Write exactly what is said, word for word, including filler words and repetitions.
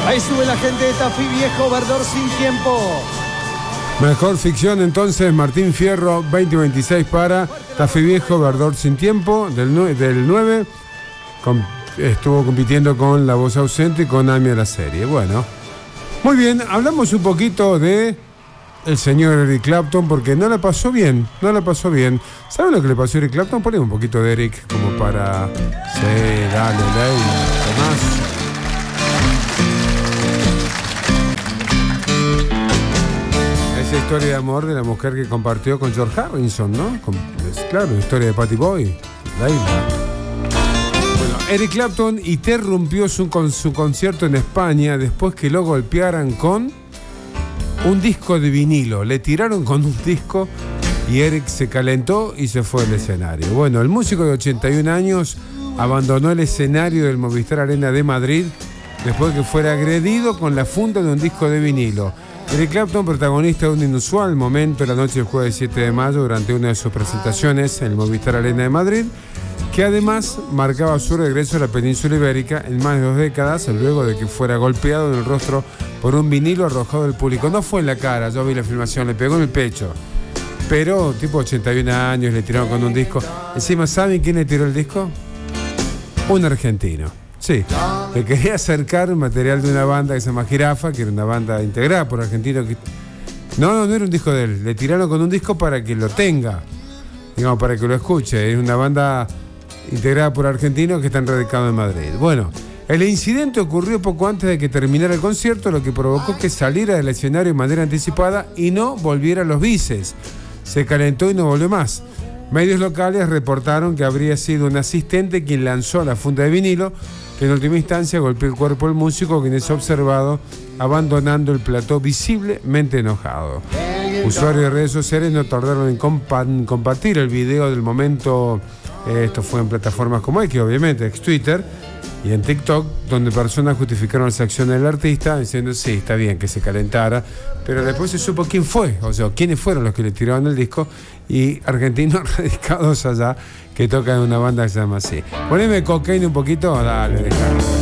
Ahí sube la gente de Tafí Viejo, Verdor sin tiempo. Mejor ficción entonces, Martín Fierro, veinte veintiséis para Tafí Viejo, Verdor sin tiempo, del, del nueve. Con, estuvo compitiendo con La Voz Ausente y con Ami a la serie. Bueno, muy bien, hablamos un poquito de el señor Eric Clapton, porque no la pasó bien, no la pasó bien. ¿Saben lo que le pasó a Eric Clapton? Ponemos un poquito de Eric como para... Sí, dale, dale, demás. Esa historia de amor de la mujer que compartió con George Harrison, ¿no? Con, es, claro, la historia de Patty Boy, Laila. Bueno, Eric Clapton interrumpió su, con, su concierto en España después que lo golpearan con un disco de vinilo. Le tiraron con un disco y Eric se calentó y se fue del escenario. Bueno, el músico de ochenta y un años abandonó el escenario del Movistar Arena de Madrid después de que fuera agredido con la funda de un disco de vinilo. Eric Clapton, protagonista de un inusual momento la noche del jueves siete de mayo durante una de sus presentaciones en el Movistar Arena de Madrid, que además marcaba su regreso a la península ibérica en más de dos décadas, luego de que fuera golpeado en el rostro por un vinilo arrojado del público. No fue en la cara, yo vi la filmación, le pegó en el pecho. Pero, tipo ochenta y un años, le tiraron con un disco. Encima, ¿saben quién le tiró el disco? Un argentino. Sí, le quería acercar material de una banda que se llama Jirafa, que era una banda integrada por argentinos. Que... No, no, no era un disco de él. Le tiraron con un disco para que lo tenga, digamos, para que lo escuche. Es una banda integrada por argentinos que están radicados en Madrid. Bueno, el incidente ocurrió poco antes de que terminara el concierto, lo que provocó que saliera del escenario de manera anticipada y no volviera a los bises. Se calentó y no volvió más. Medios locales reportaron que habría sido un asistente quien lanzó la funda de vinilo, que en última instancia golpeó el cuerpo del músico, quien es observado abandonando el plató visiblemente enojado. Usuarios de redes sociales no tardaron en compa- compartir el video del momento. Eh, esto fue en plataformas como X, obviamente, ex Twitter, y en TikTok, donde personas justificaron las acciones del artista diciendo sí, está bien que se calentara, pero después se supo quién fue, o sea, quiénes fueron los que le tiraron el disco, y argentinos radicados allá que tocan en una banda que se llama así. Poneme Cocaine un poquito, dale, dejalo.